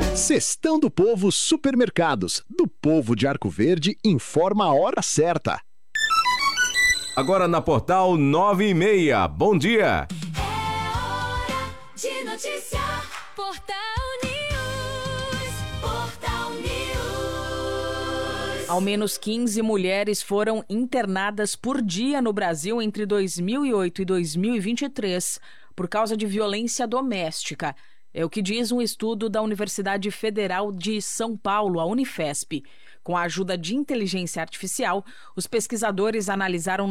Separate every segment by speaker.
Speaker 1: Cestão do Povo Supermercados, do povo de Arco Verde, informa a hora certa.
Speaker 2: Agora na Portal 9:30. Bom dia.
Speaker 3: É hora de notícia. Portal News. Portal News.
Speaker 4: Ao menos 15 mulheres foram internadas por dia no Brasil entre 2008 e 2023 por causa de violência doméstica. É o que diz um estudo da Universidade Federal de São Paulo, a Unifesp. Com a ajuda de inteligência artificial, os pesquisadores analisaram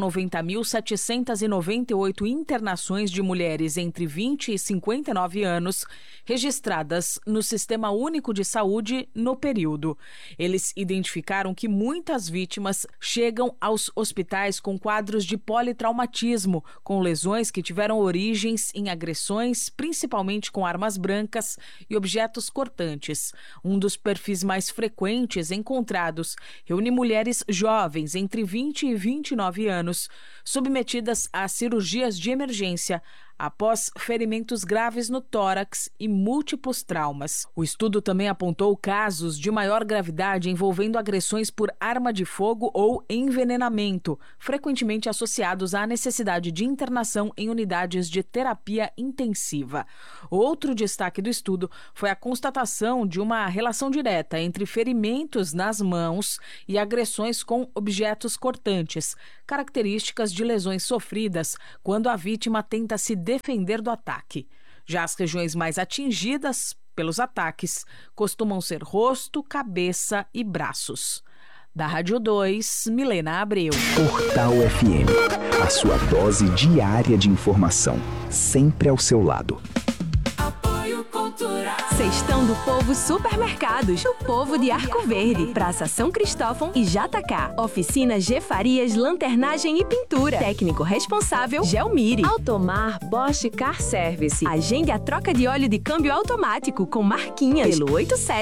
Speaker 4: 90.798 internações de mulheres entre 20 e 59 anos registradas no Sistema Único de Saúde no período. Eles identificaram que muitas vítimas chegam aos hospitais com quadros de politraumatismo, com lesões que tiveram origens em agressões, principalmente com armas brancas e objetos cortantes. Um dos perfis mais frequentes encontrados reúne mulheres jovens entre 20 e 29 anos, submetidas a cirurgias de emergência após ferimentos graves no tórax e múltiplos traumas. O estudo também apontou casos de maior gravidade envolvendo agressões por arma de fogo ou envenenamento, frequentemente associados à necessidade de internação em unidades de terapia intensiva. Outro destaque do estudo foi a constatação de uma relação direta entre ferimentos nas mãos e agressões com objetos cortantes, características de lesões sofridas quando a vítima tenta se defender do ataque. Já as regiões mais atingidas pelos ataques costumam ser rosto, cabeça e braços. Da Rádio 2, Milena Abreu.
Speaker 5: Portal FM, a sua dose diária de informação, sempre ao seu lado.
Speaker 3: Apoio Cultural.
Speaker 6: Cestão do Povo Supermercados, o povo de Arco Verde, Praça São Cristóvão e Jatacá. Oficina G Farias, lanternagem e pintura. Técnico responsável, Gelmire. Automar Bosch Car Service. Agende a troca de óleo de câmbio automático com marquinhas pelo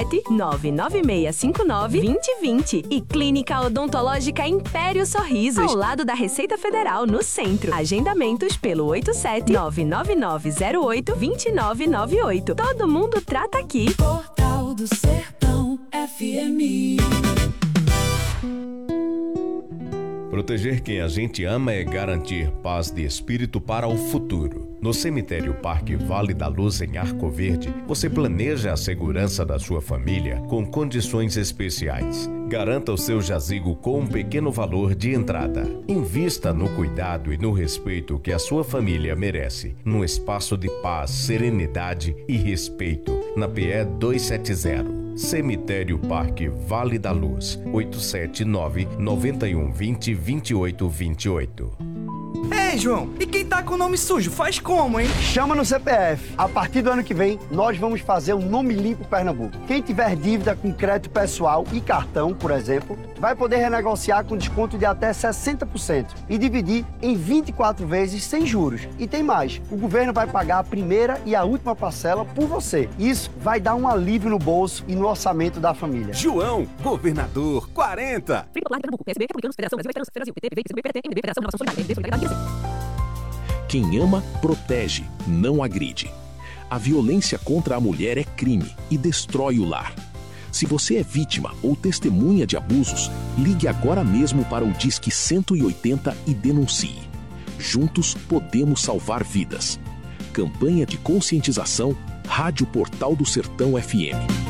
Speaker 6: 87-99659-2020. E Clínica Odontológica Império Sorrisos, ao lado da Receita Federal, no centro. Agendamentos pelo 87-99908-2998. Todo mundo trata aqui.
Speaker 3: Portal do Sertão FM.
Speaker 2: Proteger quem a gente ama é garantir paz de espírito para o futuro. No Cemitério Parque Vale da Luz, em Arco Verde, você planeja a segurança da sua família com condições especiais. Garanta o seu jazigo com um pequeno valor de entrada. Invista no cuidado e no respeito que a sua família merece, num espaço de paz, serenidade e respeito, na PE 270. Cemitério Parque Vale da Luz, 879-9120-2828.
Speaker 7: Ei, João, e quem tá com o nome sujo faz como, hein?
Speaker 8: Chama no CPF. A partir do ano que vem, nós vamos fazer um Nome Limpo Pernambuco. Quem tiver dívida com crédito pessoal e cartão, por exemplo, vai poder renegociar com desconto de até 60% e dividir em 24 vezes sem juros. E tem mais, o governo vai pagar a primeira e a última parcela por você. Isso vai dar um alívio no bolso e no orçamento da família.
Speaker 9: João, governador 40.
Speaker 10: Quem ama, protege, não agride. A violência contra a mulher é crime e destrói o lar. Se você é vítima ou testemunha de abusos, ligue agora mesmo para o Disque 180 e denuncie. Juntos podemos salvar vidas. Campanha de conscientização, Rádio Portal do Sertão FM.